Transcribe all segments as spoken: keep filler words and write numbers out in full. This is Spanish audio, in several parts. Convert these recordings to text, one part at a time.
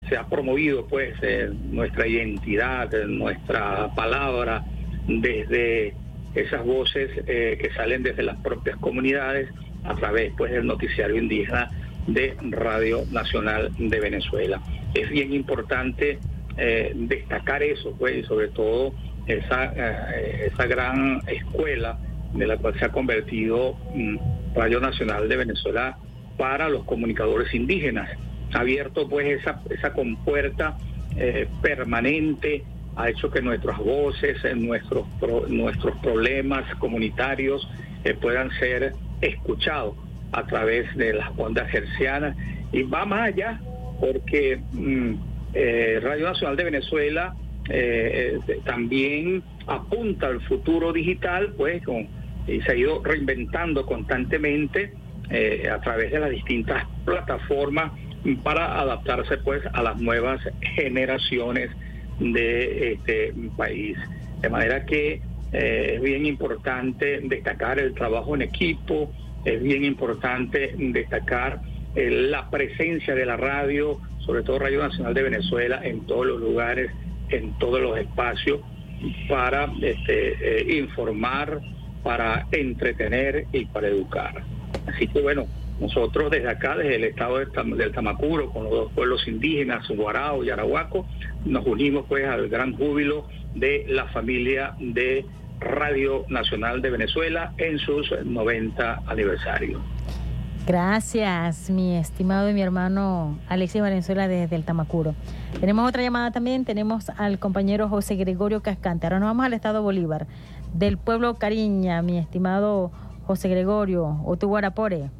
se ha promovido pues eh, nuestra identidad, nuestra palabra, desde esas voces eh, que salen desde las propias comunidades a través pues del noticiario indígena de Radio Nacional de Venezuela. Es bien importante eh, destacar eso, pues, y sobre todo esa, eh, esa gran escuela de la cual se ha convertido mm, Radio Nacional de Venezuela para los comunicadores indígenas. Ha abierto pues esa, esa compuerta eh, permanente, ha hecho que nuestras voces, eh, nuestros, pro, nuestros problemas comunitarios eh, puedan ser escuchados a través de las ondas hertzianas, y va más allá, porque mm, eh, Radio Nacional de Venezuela eh, eh, también apunta al futuro digital, pues, con, y se ha ido reinventando constantemente eh, a través de las distintas plataformas para adaptarse pues a las nuevas generaciones de este país. De manera que eh, es bien importante destacar el trabajo en equipo, es bien importante destacar eh, la presencia de la radio, sobre todo Radio Nacional de Venezuela, en todos los lugares, en todos los espacios, para este, eh, informar, para entretener y para educar. Así que bueno, nosotros desde acá, desde el estado del, Tam- del Tamacuro, con los dos pueblos indígenas, Guarao y Arahuaco, nos unimos pues al gran júbilo de la familia de Radio Nacional de Venezuela en sus noventa aniversario. Gracias, mi estimado y mi hermano Alexis Valenzuela desde el Tamacuro. Tenemos otra llamada también, tenemos al compañero José Gregorio Cascante. Ahora nos vamos al estado Bolívar, del pueblo Cariña, mi estimado José Gregorio, Otuguarapore.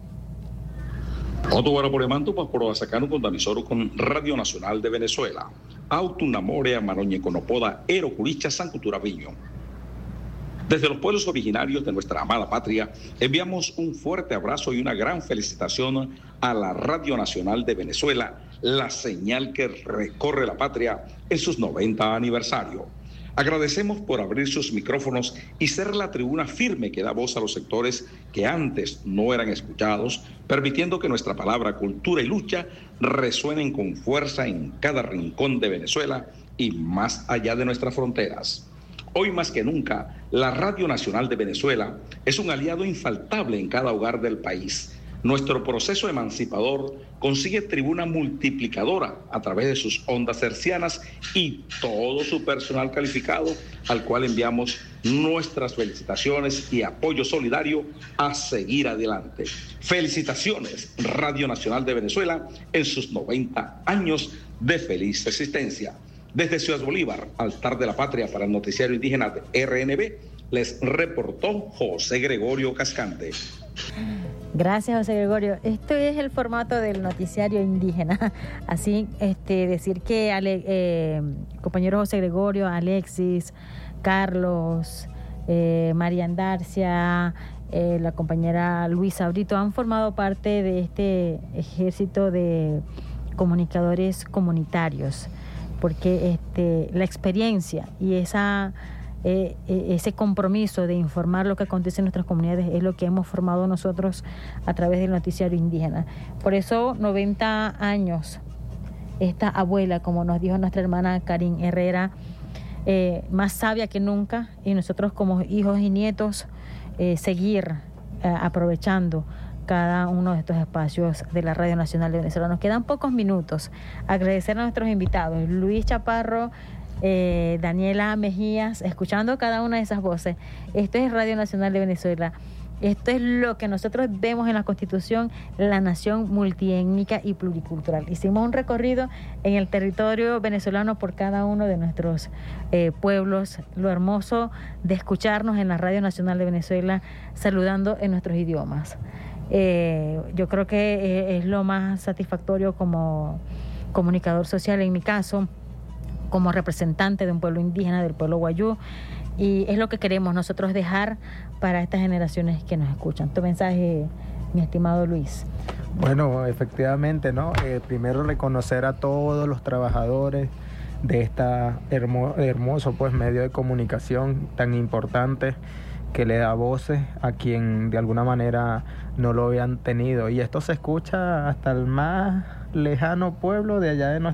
Otuguarapore manto paporo asacano con Damisoro con Radio Nacional de Venezuela. Autunamore Amaroñe Conopoda Ero Curicha San Cultura Viño. Desde los pueblos originarios de nuestra amada patria, enviamos un fuerte abrazo y una gran felicitación a la Radio Nacional de Venezuela, la señal que recorre la patria en sus noventa aniversario. Agradecemos por abrir sus micrófonos y ser la tribuna firme que da voz a los sectores que antes no eran escuchados, permitiendo que nuestra palabra, cultura y lucha resuenen con fuerza en cada rincón de Venezuela y más allá de nuestras fronteras. Hoy más que nunca, la Radio Nacional de Venezuela es un aliado infaltable en cada hogar del país. Nuestro proceso emancipador consigue tribuna multiplicadora a través de sus ondas hertzianas y todo su personal calificado, al cual enviamos nuestras felicitaciones y apoyo solidario a seguir adelante. Felicitaciones, Radio Nacional de Venezuela, en sus noventa años de feliz existencia. Desde Ciudad Bolívar, altar de la patria para el noticiario indígena de R N B, les reportó José Gregorio Cascante. Gracias, José Gregorio. Esto es el formato del noticiario indígena. Así, este, decir que Ale, eh, compañero José Gregorio, Alexis, Carlos, eh, María Andarcia, eh, la compañera Luisa Brito han formado parte de este ejército de comunicadores comunitarios, porque este, la experiencia y esa Eh, eh, ese compromiso de informar lo que acontece en nuestras comunidades es lo que hemos formado nosotros a través del noticiario indígena. Por eso, noventa años, esta abuela, como nos dijo nuestra hermana Karin Herrera, eh, más sabia que nunca, y nosotros como hijos y nietos eh, seguir eh, aprovechando cada uno de estos espacios de la Radio Nacional de Venezuela. Nos quedan pocos minutos. Agradecer a nuestros invitados, Luis Chaparro, Eh, Daniela Mejías, escuchando cada una de esas voces. Esto es Radio Nacional de Venezuela. Esto es lo que nosotros vemos en la Constitución, la nación multiétnica y pluricultural. Hicimos un recorrido en el territorio venezolano por cada uno de nuestros eh, pueblos. Lo hermoso de escucharnos en la Radio Nacional de Venezuela, saludando en nuestros idiomas. Eh, yo creo que eh, es lo más satisfactorio como comunicador social, en mi caso, como representante de un pueblo indígena, del pueblo guayú, y es lo que queremos nosotros dejar para estas generaciones que nos escuchan. Tu mensaje, mi estimado Luis. Bueno, efectivamente, ¿no? Eh, primero reconocer a todos los trabajadores de esta hermo, hermoso pues medio de comunicación tan importante, que le da voces a quien de alguna manera no lo habían tenido, y esto se escucha hasta el más lejano pueblo de allá de nuestra